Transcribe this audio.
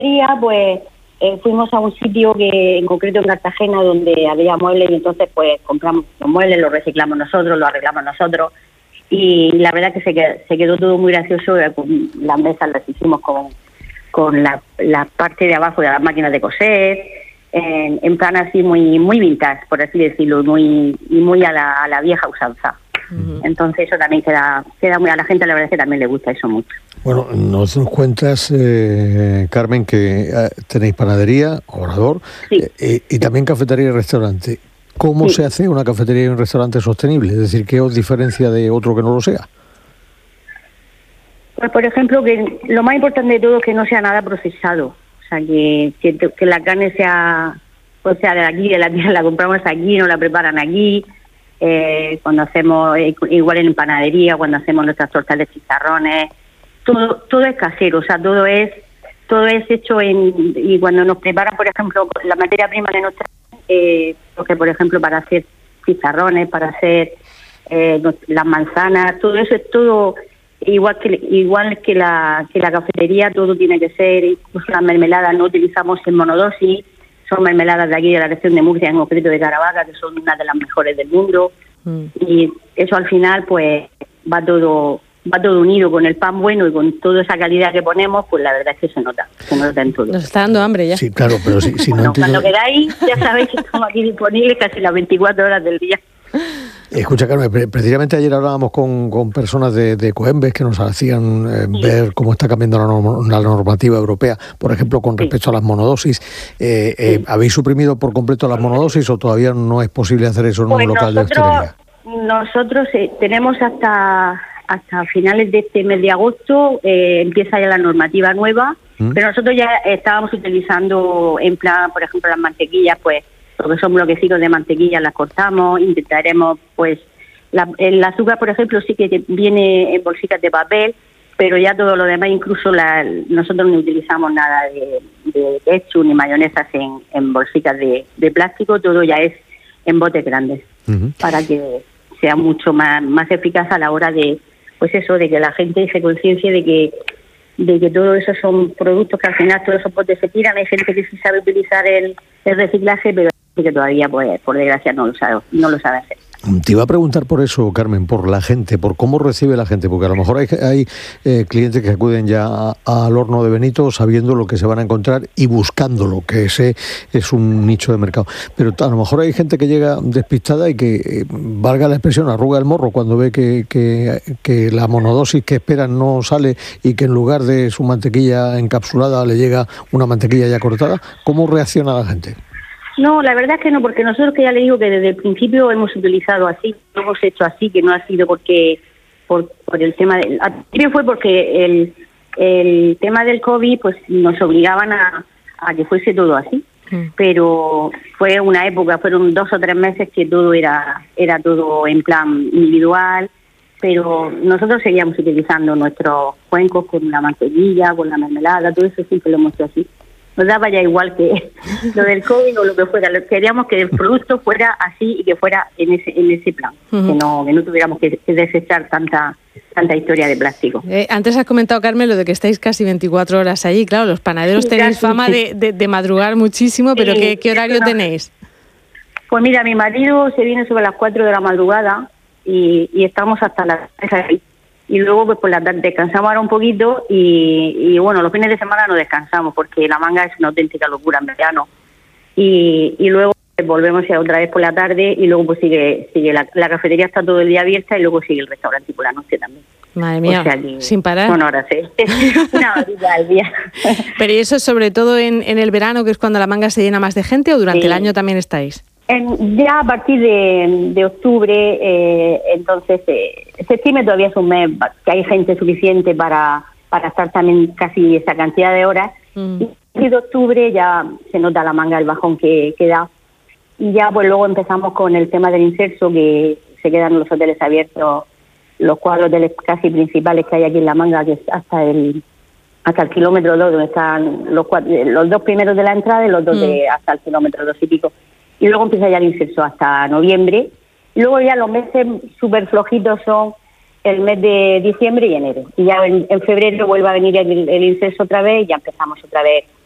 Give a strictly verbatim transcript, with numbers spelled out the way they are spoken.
cafetería, pues eh, fuimos a un sitio que en concreto en Cartagena donde había muebles y entonces pues compramos los muebles, los reciclamos nosotros, los arreglamos nosotros y la verdad que se quedó, se quedó todo muy gracioso. Con las mesas las hicimos con, con la, la parte de abajo de las máquinas de coser, en, en plan así muy muy vintage, por así decirlo, muy y muy a la, a la vieja usanza. Uh-huh. Entonces eso también queda, queda muy a la gente, la verdad es que también le gusta eso mucho. Bueno, nos cuentas, eh, Carmen, que eh, tenéis panadería, obrador, sí. eh, y también cafetería y restaurante. ¿Cómo sí. se hace una cafetería y un restaurante sostenible? Es decir, ¿qué os diferencia de otro que no lo sea? Pues, por ejemplo, que lo más importante de todo es que no sea nada procesado. O sea, que, que, que la carne sea, pues sea de aquí, de la tierra, la compramos aquí, nos la preparan aquí. Eh, cuando hacemos, eh, igual en panadería, cuando hacemos nuestras tortas de chicharrones, todo todo es casero, o sea, todo es todo es hecho en, y cuando nos preparan, por ejemplo, la materia prima de nuestra, eh, porque por ejemplo para hacer chicharrones, para hacer eh, las manzanas, todo eso es todo igual que igual que la que la cafetería, todo tiene que ser, incluso las mermeladas no utilizamos en monodosis. Son mermeladas de aquí de la región de Murcia, en concreto de Caravaca, que son una de las mejores del mundo. Mm. Y eso al final pues va todo va todo unido con el pan bueno y con toda esa calidad que ponemos, pues la verdad es que se nota, se nota en todo. Nos está dando hambre ya. Sí, claro, pero si, si bueno, no entiendo... Cuando queráis, ya sabéis que estamos aquí disponibles casi las veinticuatro horas del día. Escucha, Carmen, precisamente ayer hablábamos con, con personas de, de Coembes que nos hacían eh, sí. ver cómo está cambiando la, norm, la normativa europea, por ejemplo, con respecto sí. a las monodosis. Eh, eh, sí. ¿Habéis suprimido por completo las monodosis o todavía no es posible hacer eso en pues un local nosotros, de hostelería? Nosotros eh, tenemos hasta hasta finales de este mes de agosto, eh, empieza ya la normativa nueva, ¿Mm? pero nosotros ya estábamos utilizando en plan, por ejemplo, las mantequillas, pues porque son bloquecitos de mantequilla, las cortamos, intentaremos, pues, la, el azúcar, por ejemplo, sí que viene en bolsitas de papel, pero ya todo lo demás, incluso la, nosotros no utilizamos nada de, de ketchup ni mayonesas en, en bolsitas de, de plástico, todo ya es en botes grandes, uh-huh. para que sea mucho más, más eficaz a la hora de, pues eso, de que la gente se conciencie de que de que todo eso son productos que al final todos esos botes se tiran. Hay gente que sí sabe utilizar el, el reciclaje, pero que todavía, pues, por desgracia, no lo sabe, no lo sabe hacer. Te iba a preguntar por eso, Carmen, por la gente, por cómo recibe la gente, porque a lo mejor hay, hay eh, clientes que acuden ya a, al horno de Benito sabiendo lo que se van a encontrar y buscándolo, que ese es un nicho de mercado. Pero a lo mejor hay gente que llega despistada y que, eh, valga la expresión, arruga el morro cuando ve que, que, que la monodosis que esperan no sale y que en lugar de su mantequilla encapsulada le llega una mantequilla ya cortada. ¿Cómo reacciona la gente? No, la verdad es que no, porque nosotros, que ya le digo que desde el principio hemos utilizado así, lo hemos hecho así, que no ha sido porque por, por el tema del... Al principio fue porque el, el tema del COVID pues nos obligaban a, a que fuese todo así, mm. pero fue una época, fueron dos o tres meses que todo era era todo en plan individual, pero nosotros seguíamos utilizando nuestros cuencos con la mantequilla, con la mermelada, todo eso siempre lo hemos hecho así. Nos daba ya igual que lo del COVID o lo que fuera. Queríamos que el producto fuera así y que fuera en ese en ese plan, uh-huh. que no que no tuviéramos que, que desechar tanta tanta historia de plástico. Eh, antes has comentado, Carmen, lo de que estáis casi veinticuatro horas allí. Claro, los panaderos sí, tenéis casi, fama sí. de, de, de madrugar muchísimo, pero sí, ¿qué, qué horario no. tenéis? Pues mira, mi marido se viene sobre las cuatro de la madrugada y, y estamos hasta las tres. Y luego pues por la tarde descansamos ahora un poquito y, y bueno, los fines de semana no descansamos porque la manga es una auténtica locura en verano. Y, y luego pues, volvemos ya otra vez por la tarde y luego pues sigue sigue la, la cafetería está todo el día abierta y luego sigue el restaurante por la noche también. Madre mía, o sea que, sin parar. Son horas, ¿eh? Una horita al día. Pero ¿y eso sobre todo en, en el verano, que es cuando la manga se llena más de gente, o durante sí. el año también estáis? En, ya a partir de, de octubre, eh, entonces, eh, septiembre todavía es un mes que hay gente suficiente para, para estar también casi esa cantidad de horas. Mm. Y a partir de octubre ya se nota la manga, el bajón que, que da. Y ya pues luego empezamos con el tema del inserso, que se quedan los hoteles abiertos, los cuatro hoteles casi principales que hay aquí en la manga, que es hasta el hasta el kilómetro dos, donde están los, cuatro, los dos primeros de la entrada y los dos mm. de hasta el kilómetro dos y pico. Y luego empieza ya el inserso hasta noviembre. Y luego ya los meses súper flojitos son el mes de diciembre y enero. Y ya en, en febrero vuelve a venir el, el inserso otra vez y ya empezamos otra vez